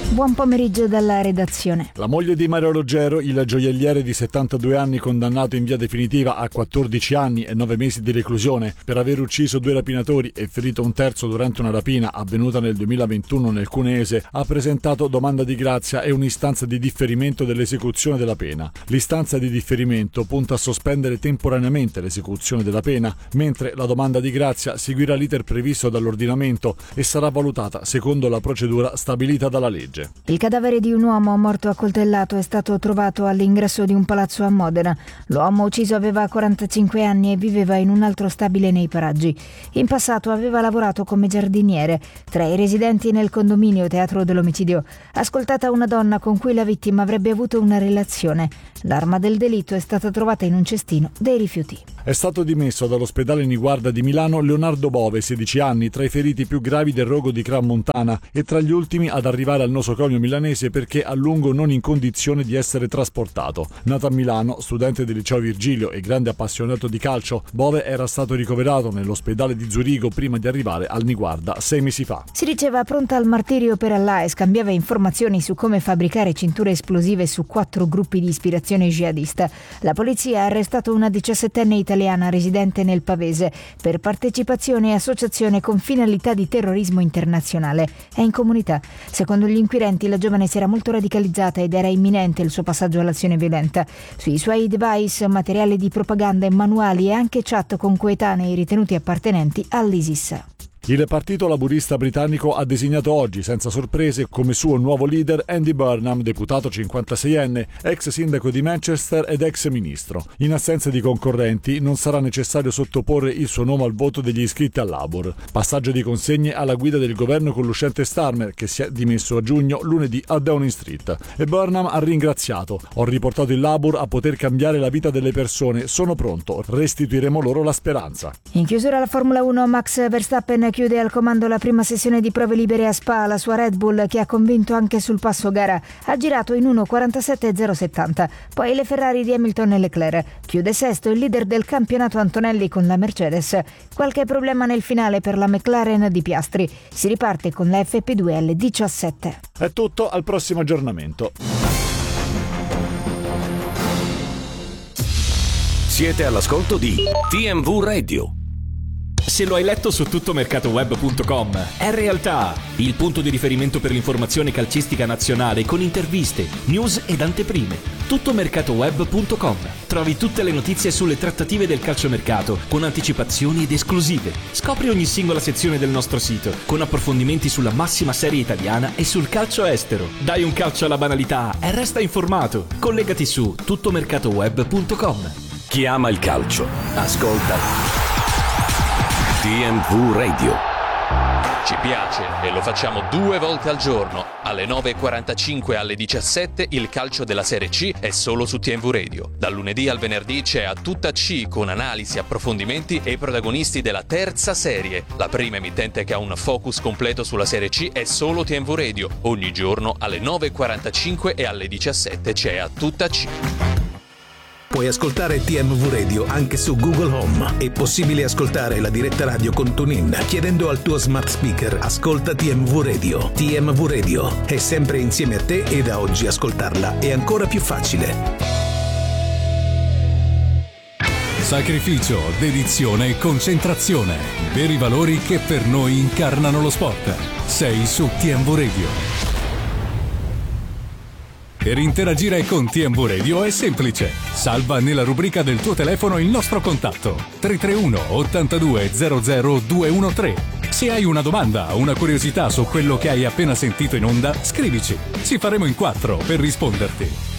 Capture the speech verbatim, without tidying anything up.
Buon pomeriggio dalla redazione. La moglie di Mario Roggero, il gioielliere di settantadue anni condannato in via definitiva a quattordici anni e nove mesi di reclusione per aver ucciso due rapinatori e ferito un terzo durante una rapina avvenuta nel duemilaventuno nel Cuneese, ha presentato domanda di grazia e un'istanza di differimento dell'esecuzione della pena. L'istanza di differimento punta a sospendere temporaneamente l'esecuzione della pena, mentre la domanda di grazia seguirà l'iter previsto dall'ordinamento e sarà valutata secondo la procedura stabilita dalla legge. Il cadavere di un uomo morto a coltellato è stato trovato all'ingresso di un palazzo a Modena. L'uomo ucciso aveva quarantacinque anni e viveva in un altro stabile nei paraggi. In passato aveva lavorato come giardiniere. Tra i residenti nel condominio teatro dell'omicidio, ascoltata una donna con cui la vittima avrebbe avuto una relazione. L'arma del delitto è stata trovata in un cestino dei rifiuti. È stato dimesso dall'ospedale Niguarda di Milano Leonardo Bove, sedici anni, tra i feriti più gravi del rogo di Crans-Montana e tra gli ultimi ad arrivare al nosocomio milanese perché a lungo non in condizione di essere trasportato. Nato a Milano, studente del liceo Virgilio e grande appassionato di calcio, Bove era stato ricoverato nell'ospedale di Zurigo prima di arrivare al Niguarda sei mesi fa. Si diceva pronta al martirio per Allah e scambiava informazioni su come fabbricare cinture esplosive su quattro gruppi di ispirazione jihadista. La polizia ha arrestato una diciassettenne italiana residente nel Pavese per partecipazione e associazione con finalità di terrorismo internazionale. È in comunità. Secondo gli inquirenti la giovane si era molto radicalizzata ed era imminente il suo passaggio all'azione violenta. Sui suoi device, materiale di propaganda e manuali e anche chat con coetanei ritenuti appartenenti all'ISIS. Il partito laburista britannico ha designato oggi, senza sorprese, come suo nuovo leader Andy Burnham, deputato cinquantaseienne, ex sindaco di Manchester ed ex ministro. In assenza di concorrenti non sarà necessario sottoporre il suo nome al voto degli iscritti al Labour. Passaggio di consegne alla guida del governo con l'uscente Starmer, che si è dimesso a giugno lunedì a Downing Street. E Burnham ha ringraziato: "Ho riportato il Labour a poter cambiare la vita delle persone, sono pronto, restituiremo loro la speranza". In chiusura la Formula uno, Max Verstappen chiude al comando la prima sessione di prove libere a Spa. La sua Red Bull, che ha convinto anche sul passo gara, ha girato in uno quarantasette zero settanta. Poi le Ferrari di Hamilton e Leclerc. Chiude sesto il leader del campionato Antonelli con la Mercedes. Qualche problema nel finale per la McLaren di Piastri. Si riparte con la F P due alle diciassette. È tutto, al prossimo aggiornamento. Siete all'ascolto di T M V Radio. Se lo hai letto su tuttomercatoweb punto com, è realtà, il punto di riferimento per l'informazione calcistica nazionale con interviste, news ed anteprime. tuttomercatoweb punto com. Trovi tutte le notizie sulle trattative del calciomercato con anticipazioni ed esclusive. Scopri ogni singola sezione del nostro sito con approfondimenti sulla massima serie italiana e sul calcio estero. Dai un calcio alla banalità e resta informato. Collegati su tuttomercatoweb punto com. Chi ama il calcio, ascolta T M V Radio. Ci piace e lo facciamo due volte al giorno. Alle nove e quarantacinque e alle diciassette il calcio della Serie C è solo su T M V Radio. Dal lunedì al venerdì c'è A Tutta C con analisi, approfondimenti e i protagonisti della terza serie. La prima emittente che ha un focus completo sulla Serie C è solo T M V Radio. Ogni giorno alle nove e quarantacinque e alle diciassette c'è A Tutta C. Puoi ascoltare T M V Radio anche su Google Home. È possibile ascoltare la diretta radio con TuneIn chiedendo al tuo smart speaker "Ascolta T M V Radio". T M V Radio è sempre insieme a te e da oggi ascoltarla è ancora più facile. Sacrificio, dedizione e concentrazione. Veri valori che per noi incarnano lo sport. Sei su T M V Radio. Per interagire con T M V Radio è semplice. Salva nella rubrica del tuo telefono il nostro contatto tre tre uno ottantadue zero zero due uno tre. Se hai una domanda o una curiosità su quello che hai appena sentito in onda, scrivici. Ci faremo in quattro per risponderti.